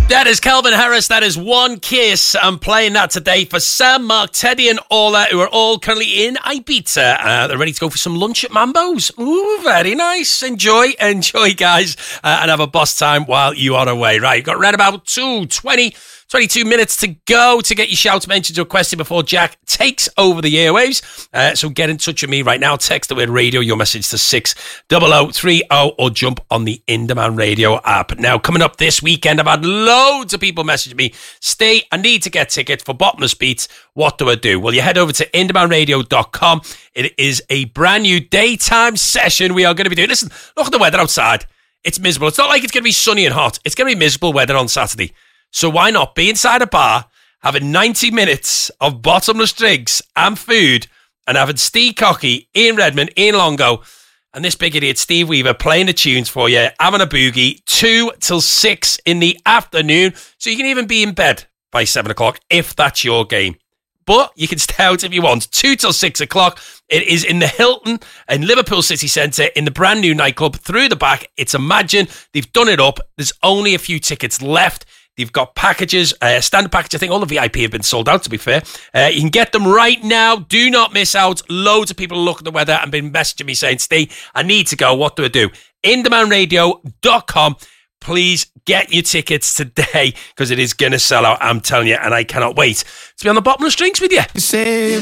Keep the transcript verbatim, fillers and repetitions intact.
That is Calvin Harris. That is One Kiss. I'm playing that today for Sam, Mark, Teddy and Ola, who are all currently in Ibiza. Uh, they're ready to go for some lunch at Mambo's. Ooh, very nice. Enjoy, enjoy, guys, uh, and have a boss time while you are away. Right, you've got around about two, twenty, twenty-two minutes to go to get your shout mentioned to a question before Jack takes over the airwaves. Uh, so get in touch with me right now. Text the word radio, your message to six zero zero three zero or jump on the In-Demand Radio app. Now, coming up this weekend, I've had loads of people message me. Stay, I need to get tickets for Bottomless Beats. What do I do? Well, you head over to in demand radio dot com. It is a brand new daytime session we are going to be doing. Listen, look at the weather outside. It's miserable. It's not like it's going to be sunny and hot. It's going to be miserable weather on Saturday. So why not be inside a bar, having ninety minutes of bottomless drinks and food, and having Steve Cocky, Ian Redmond, Ian Longo, and this big idiot Steve Weaver playing the tunes for you, having a boogie, two till six in the afternoon. So you can even be in bed by seven o'clock if that's your game. But you can stay out if you want. Two till six o'clock. It is in the Hilton in Liverpool City Centre in the brand new nightclub through the back. It's Imagine. They've done it up. There's only a few tickets left. They've got packages, uh, standard package. I think all the V I P have been sold out, to be fair. Uh, you can get them right now. Do not miss out. Loads of people look at the weather and been messaging me saying, Steve, I need to go. What do I do? in demand radio dot com. Please get your tickets today because it is going to sell out, I'm telling you, and I cannot wait to be on the Bottomless Drinks with you.